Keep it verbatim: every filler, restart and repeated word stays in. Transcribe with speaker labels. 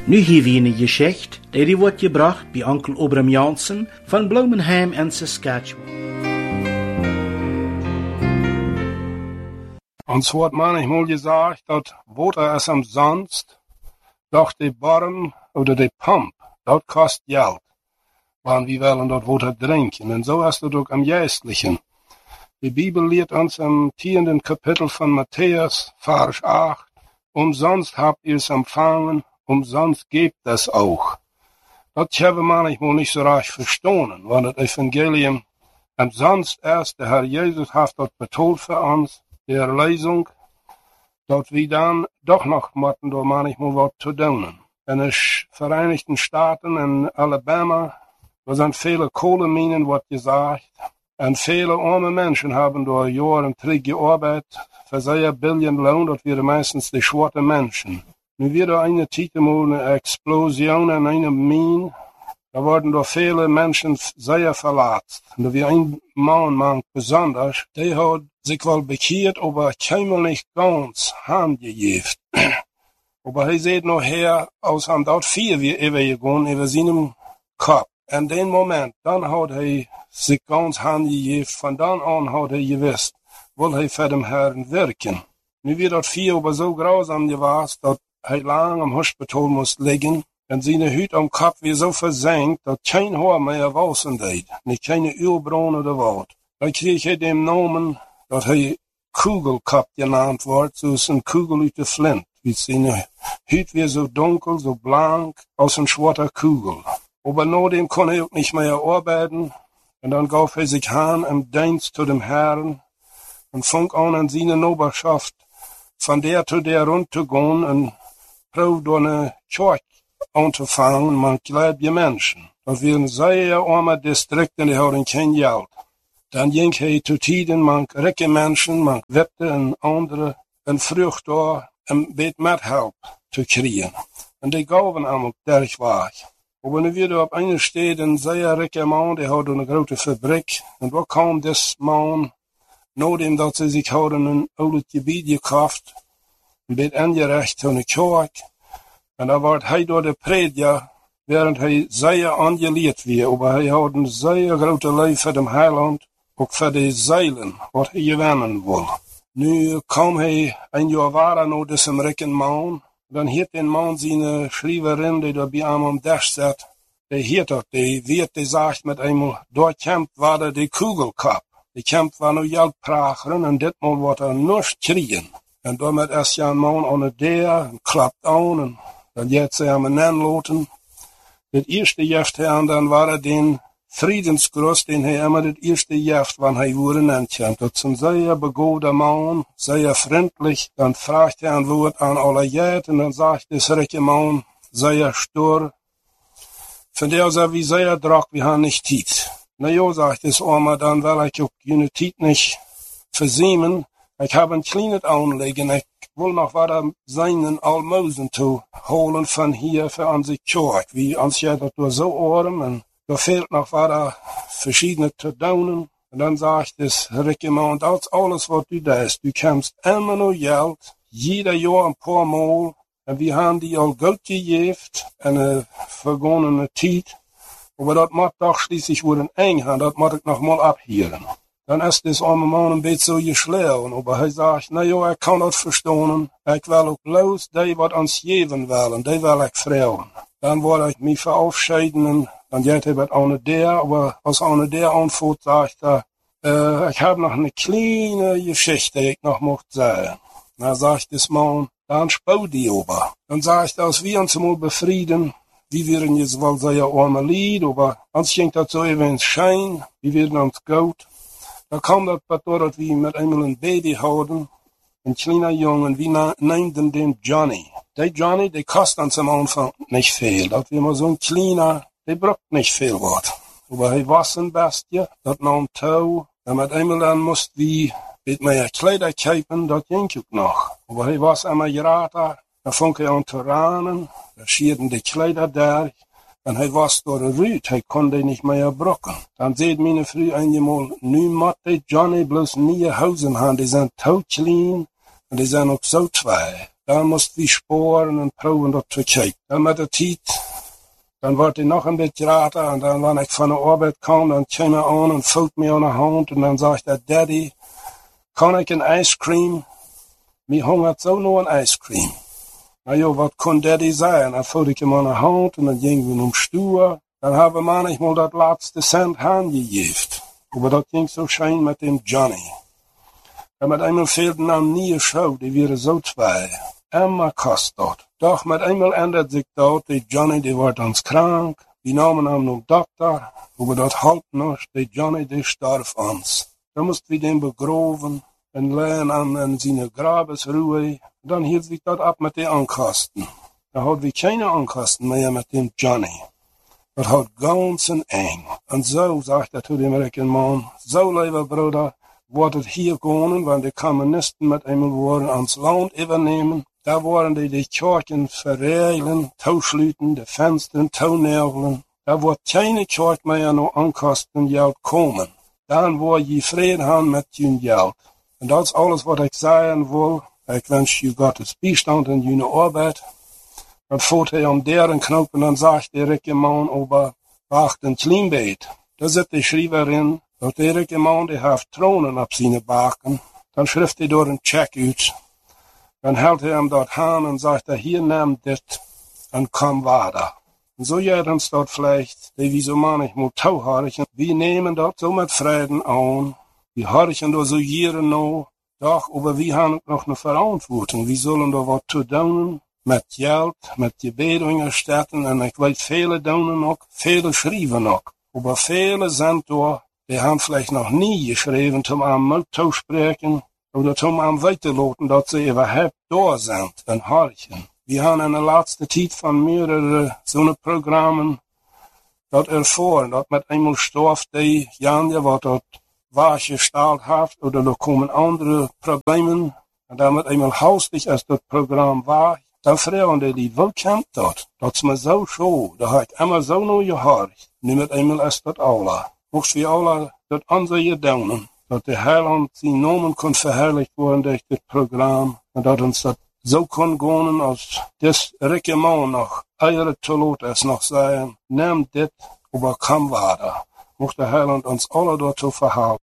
Speaker 1: Nu hier weer een geschicht, die wordt gebracht bij onkel Obram Jansen van Bloemenham en Saskatchewan.
Speaker 2: Ons wordt manchmal gesagt, dat water is umsonst, doch die Barm oder die Pump, dat kost geld, wann wir wollen dat water drinken. En zo is het ook am Geistlichen. Die Bibel leert ons im tienden Kapitel van Matthäus, Vers acht, umsonst habt ihr es empfangen, umsonst gebt es auch. Dat hebben we manchmal nicht so recht verstanden, want het Evangelium umsonst ist, der Herr Jesus hat dat betoeld für uns, die Erlösung, dat wir dann doch noch moeten door manchmal wat te doen. In de Vereinigten Staaten en Alabama, er zijn vele kolenminen, wat gezegd, en vele arme mensen hebben door jaren terug gearbeitet, voor zeer billion loon, dat waren meistens de zwarte mensen. Nu weer er een tijd een explosie in een mine, da worden door vele mensen zeer verlaatst. En er weer een man, man besonders, die had zich wel bekeerd, aber keinmal nicht ganz handgegeven. Aber hij zegt nog her, als hij dat vier weer even gegaan, over zijn kop. En den moment, dan had hij zich ganz handgegeven, van dan aan had hij gewist, wil hij voor dem Herrn werken. Nu weer dat vier aber zo grausam gewas, dat hij lang am hospital moest liggen, en zijn huid am kop weer zo versenkt, dat geen haar meer wassen deed, niet geen uilbron oder wat. Dan kreeg hij de namen, dat hij Kugelkop genaamd wordt, zoals een kugel uit de flint. Wie zijn huid weer zo donker, zo blank, als een zwarte kugel. Aber nur dem kon hij ook niet meer arbeiten, en dan gaf hij zich aan im dienst zu dem Herrn, en fang aan aan zijn Oberschaft, van der zu der rond te gaan, en proef door een kerk aan te vangen, met gläubige mensen. Dat waren zeer arme districten, die hadden geen geld. Dan ging hij te tijden met rijke mensen, met wetten en andere, en vrucht door, en beet met hulp te krijgen. En die gaven hem ook derg weg. Aber nu weer op een stad een zeer rijke man, die had een grote fabriek. En waar kwam des man, nadat dat ze zich hadden een oude gebied gekocht, een beetje aangerecht aan de kerk. En dan werd hij door de prediker, während hij zeer aangeleerd werd. Maar hij had een zeer grote lief voor de heiland, ook voor de zeilen, wat hij gewinnen wil. Nu kwam hij een jaar waar naar deze rijke man. Dan hield een man zijn schrijverin, die daar bij hem om desk zat. Die hield dat, die werd die zacht met eenmaal, daar kämpt waar de kugelkop. Die kämpt waar nu jeldpracheren, en ditmaal wordt er nors kriegen. En daarmee is ja een man aan de deur, en klapt aan, en dan gaat ze hem een aanloten. Het eerste jeft hij aan, dan waren den Friedensgruß, den hij immer het eerste jeft, wanneer hij woorden aankwam. Dat is een zeer begode man, zeer vriendelijk. Dan vraagt hij een woord aan alle jet, en dan zegt de rijke man, zeer stur. Van der zei wie zeer druk, we hebben niet tijd. Na ja, zegt de arme, dan wil ik ook jullie tijd niet verzemen. Ik heb een kleine aanleggen, ik wil nog wat zijn almozen toe holen van hier voor onze kerk. Wie ons ja dat door zo arm, en er fehlt noch wat verschiedene te doen. En dan zegt de rijke man, dat is alles wat u doet. Du krijgt immer nog geld, jeder jaar een paar maal. En we hebben die al goed gegeven en een vergangene tijd. Maar dat moet toch schließlich worden eng, dat moet ik nog mal abhieren. Dan is des arme man een beetje zo geschlagen, maar hij zegt, nou ja, ik kan dat verstaan. Ik wil ook bloos die wat ons geven willen, die wil ik vrouwen. Dan word ik me verafscheiden en dan gaat hij wat aan de deur, maar als aan de deur antwoordt, zegt hij, uh, ik heb nog een kleine geschichte die ik nog mocht zeggen. Dan zegt des man, dan spouw die over. Dan zegt hij, als we ons mal befrieden, wir werden jetzt wohl sehr arme Lied, aber uns ging das so eben ins Schein, wir werden uns gut. Da kam das Pator, dass wir mit einmal ein Baby hatten, ein kleiner Jungen, wir nannten den Johnny. Der Johnny, der kostet uns am Anfang nicht viel. Das war mal so ein kleiner, der braucht nicht viel Wort. Aber er war ein Bestie, das nahm Tau, und mit einmal dann mussten wir mit mehr Kleider kaufen, das ging auch noch. Aber er war einmal geraten, dan fang hij aan te ranen, er schierden de Kleider daar, en hij was door een ruut, hij kon die niet meer brokken. Dan zei mijn vrouw eenmaal, nu moet die Johnny bloos nieuwe huizen hebben, die zijn te klein, en die zijn ook zo twee. dan moest we sporen en proeven dat te kijken. Dan met de tijd, dan wordt hij nog een beetje later, en dan wanneer ik van de arbeid kom, dan kwam hij aan en voelt me aan de hand, en dan zegt hij, Daddy, kan ik een ijscream? Mij hongert zo naar een ijscream. Nou joh, wat kon Daddy zijn? Dan voelde ik hem aan de hand, en dan gingen we om stoer. Dan hebben we manchmal dat laatste cent aangegeven. Maar dat ging zo schijn met dem Johnny. En met eenmaal veelde nam nieuwe show, die waren zo twee. Emma kost dat. Doch met eenmaal ändert zich dat, die Johnny die wordt ons krank. We namen hem naar de dokter. Maar dat helpt nog, die Johnny die starf ons. Dan moesten we den begraven en leggen aan in zijn grabesruhe. Dan hield zich dat op met die aankosten. Dan hadden we geen aankosten meer met dem Johnny. Dat had ganz en eng. En zo, zegt hij tot de Amerikaanman, zo lieve broeder, wordt het hier gewonnen, want de communisten met eenmaal worden ons land overnemen. Daar worden die de kerken verreilen, toesluiten, de vensteren toenevelen. Daar wordt geen kerk meer naar aankosten geld komen. Dan word je vrede hebben met je geld. En dat is alles wat ik zeggen wil. Ik wens je Gottes bijstand in je arbeid. Dan voert hij om deren knop en dan zegt de rijke man over wacht een klein beetje. Daar zit de schrijver in. Dat de rijke man die heeft tronen op zijn baken. Dan schrijft hij door een check uit. Dan houdt hij hem dat aan en zegt hij hier neem dit en kom verder. En zo jij dan staat vielleicht, die wie zo manchmal touwharrigen. We nemen dat zo met vrede aan. We harrigen door zo jaren nou. Doch, aber we hebben nog een verantwoording. We zullen er wat toe doen. Met geld, met gebedingen starten. En ik weet vele doen ook, vele schrijven ook. Maar vele zijn door, die hebben vielleicht nog niet geschreven om aan mij te spreken. Of om aan weten te laten dat ze überhaupt door zijn en hartje. We hebben in de laatste tijd van meerdere zo'n programma's dat ervoor, dat met eenmaal stof die Janje wat dat waar gesteld heeft, of er komen andere problemen. En dan met eenmaal haustig als dat programma waar, dan vragen die die wel kent dat. Dat is me zo zo, dat heb ik immer zo naar je hart. Nu met eenmaal als dat Allah. Mocht we Allah dat onze je doen. Dat de heiland zijn namen kon verheerlijkt worden door dit programma. En dat ons dat zo kon gaan als des rijke man nog eieren te laten als nog zeggen. Neem dit, maar kom verder. Mocht de heiland ons alle daartoe verhouden.